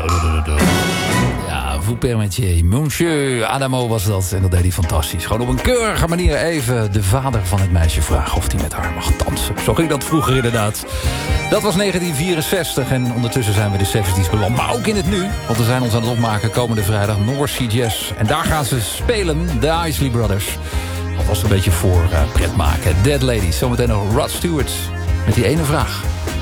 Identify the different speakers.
Speaker 1: Ja, vous permettez. Monsieur Adamo was dat. En dat deed hij fantastisch. Gewoon op een keurige manier even de vader van het meisje vragen of hij met haar mag dansen. Zo ging dat vroeger inderdaad. Dat was 1964 en ondertussen zijn we de 70's beland. Maar ook in het nu, want we zijn ons aan het opmaken komende vrijdag North Sea Jazz. En daar gaan ze spelen, de Isley Brothers. Alvast een beetje voor pret maken. Dead Ladies, zometeen nog Rod Stewart met die ene vraag.